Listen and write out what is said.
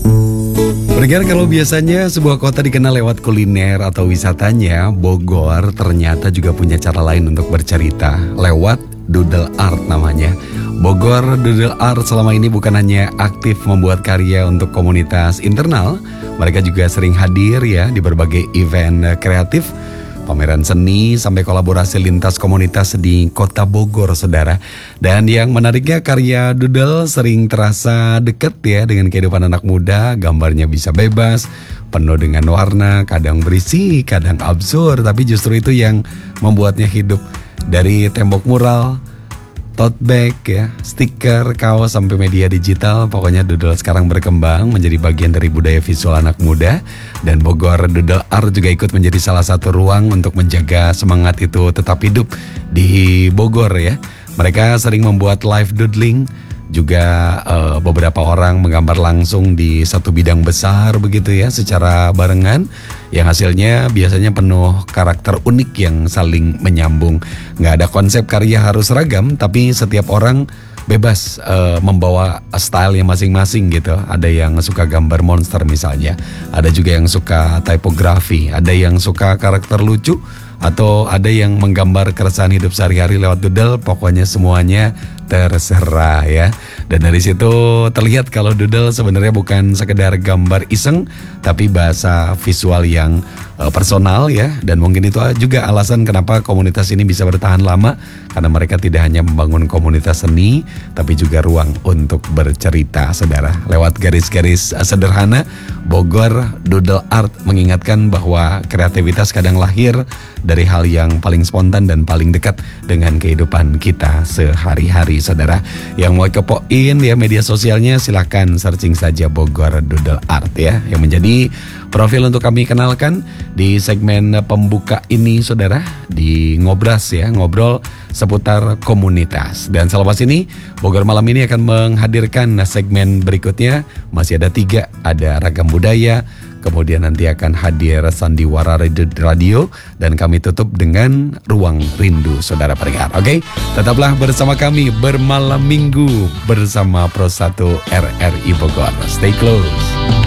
Pendengar, kalau biasanya sebuah kota dikenal lewat kuliner atau wisatanya, Bogor ternyata juga punya cara lain untuk bercerita, lewat doodle art namanya. Bogor Doodle Art selama ini bukan hanya aktif membuat karya untuk komunitas internal, mereka juga sering hadir ya di berbagai event kreatif, pameran seni, sampai kolaborasi lintas komunitas di kota Bogor, saudara. Dan yang menariknya, karya doodle sering terasa dekat ya dengan kehidupan anak muda. Gambarnya bisa bebas, penuh dengan warna, kadang berisi, kadang absurd, tapi justru itu yang membuatnya hidup. Dari tembok mural, tote bag ya, stiker, kaos, sampai media digital, pokoknya doodle sekarang berkembang menjadi bagian dari budaya visual anak muda. Dan Bogor Doodle Art juga ikut menjadi salah satu ruang untuk menjaga semangat itu tetap hidup di Bogor ya. Mereka sering membuat live doodling, juga beberapa orang menggambar langsung di satu bidang besar begitu ya, secara barengan, yang hasilnya biasanya penuh karakter unik yang saling menyambung. Nggak ada konsep karya harus seragam, tapi setiap orang bebas membawa style yang masing-masing gitu. Ada yang suka gambar monster misalnya, ada juga yang suka typography, ada yang suka karakter lucu, atau ada yang menggambar keresahan hidup sehari-hari lewat doodle. Pokoknya semuanya terserah ya. Dan dari situ terlihat kalau doodle sebenarnya bukan sekedar gambar iseng, tapi bahasa visual yang personal ya. Dan mungkin itu juga alasan kenapa komunitas ini bisa bertahan lama, karena mereka tidak hanya membangun komunitas seni, tapi juga ruang untuk bercerita, saudara. Lewat garis-garis sederhana, Bogor Doodle Art mengingatkan bahwa kreativitas kadang lahir dari hal yang paling spontan dan paling dekat dengan kehidupan kita sehari-hari, saudara. Yang mau kepoin ya media sosialnya, silahkan searching saja Bogor Doodle Art ya, yang menjadi profil untuk kami kenalkan di segmen pembuka ini, saudara, di Ngobras ya, ngobrol seputar komunitas. Dan selepas ini Bogor Malam ini akan menghadirkan segmen berikutnya. Masih ada 3, ada ragam budaya, kemudian nanti akan hadir Sandiwara Radio, dan kami tutup dengan Ruang Rindu, saudara pendengar. Oke, tetaplah bersama kami bermalam minggu bersama Pro 1 RRI Bogor. Stay close.